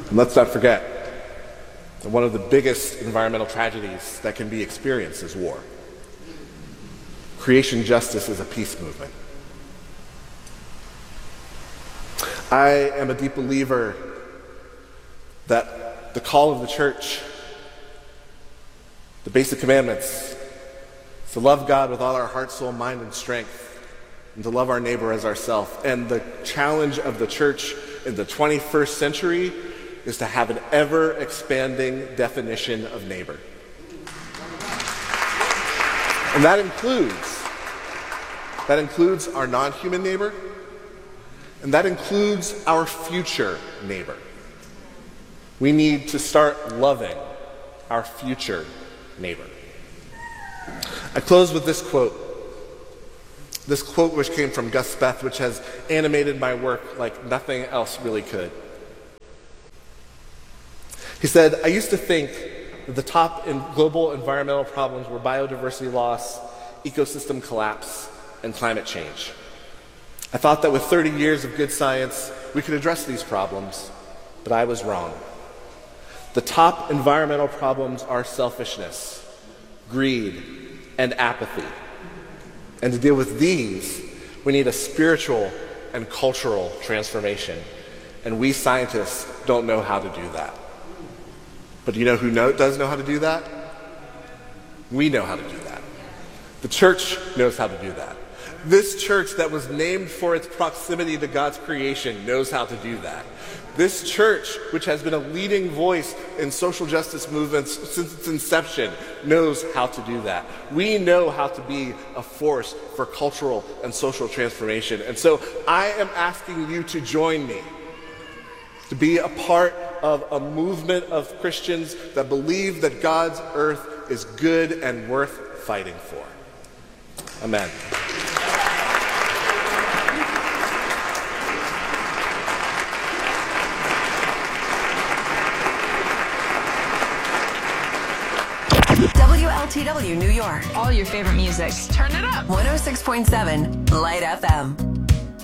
And let's not forget that one of the biggest environmental tragedies that can be experienced is war. Creation justice is a peace movement. I am a deep believer that the call of the church, the basic commandments, is to love God with all our heart, soul, mind, and strength, and to love our neighbor as ourselves. And the challenge of the church in the 21st century is to have an ever-expanding definition of neighbor. And that includes our non-human neighbor, and that includes our future neighbor. We need to start loving our future neighbor. I close with this quote which came from Gus Speth, which has animated my work like nothing else really could. He said, "I used to think that the top in global environmental problems were biodiversity loss, ecosystem collapse, and climate change. I thought that with 30 years of good science, we could address these problems, but I was wrong. The top environmental problems are selfishness, greed, and apathy. And to deal with these, we need a spiritual and cultural transformation. And we scientists don't know how to do that." But do you know who does know how to do that? We know how to do that. The church knows how to do that. This church that was named for its proximity to God's creation knows how to do that. This church, which has been a leading voice in social justice movements since its inception, knows how to do that. We know how to be a force for cultural and social transformation. And so I am asking you to join me, to be a part of a movement of Christians that believe that God's earth is good and worth fighting for. Amen. WLTW New York. All your favorite music. Turn it up. 106.7 Light FM.